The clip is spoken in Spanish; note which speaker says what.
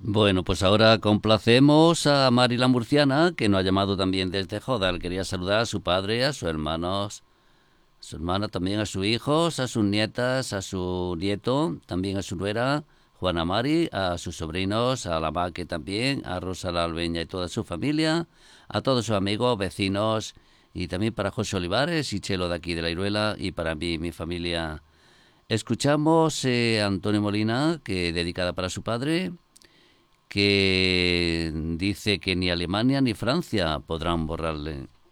Speaker 1: Bueno, pues ahora complacemos a Mari la Murciana, que nos ha llamado también desde Jodal. Quería saludar a su padre, a sus hermanos, a su hermana, también a sus hijos, a sus nietas, a su nieto, también a su nuera, Juana Mari, a sus sobrinos, a la Maque también, a Rosa la Albeña y toda su familia, a todos sus amigos, vecinos, y también para José Olivares y Chelo de aquí de la Iruela, y para mí y mi familia. Escuchamos a Antonio Molina, que dedicada para su padre, que dice que ni Alemania ni Francia podrán borrarle.